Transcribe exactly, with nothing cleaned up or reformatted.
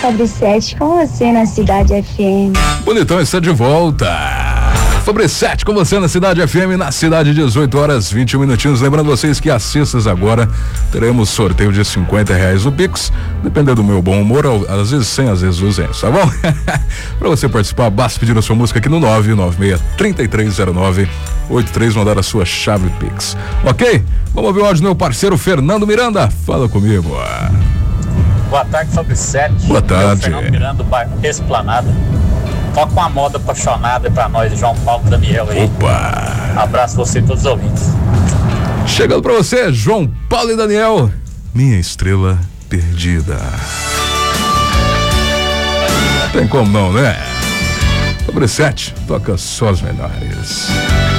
Fabricete com você na Cidade F M. Bonitão está de volta. Fabricete com você na Cidade F M, na cidade, dezoito horas, vinte e um minutinhos. Lembrando vocês que às sextas agora teremos sorteio de cinquenta reais no Pix, dependendo do meu bom humor, às vezes cem, às vezes duzentos, tá bom? Para você participar, basta pedir a sua música aqui no nove nove seis, três três zero nove, oito três, mandar a sua chave Pix. Ok? Vamos ouvir o áudio do meu parceiro Fernando Miranda. Fala comigo. Boa tarde, Fabricete. Boa tarde. Fernando Miranda, do bairro Esplanada. Toca uma moda apaixonada pra nós, João Paulo e Daniel aí. Opa! Abraço você e todos os ouvintes. Chegando pra você, João Paulo e Daniel, Minha Estrela Perdida. Tem como não, né? Fabricete, toca só as melhores.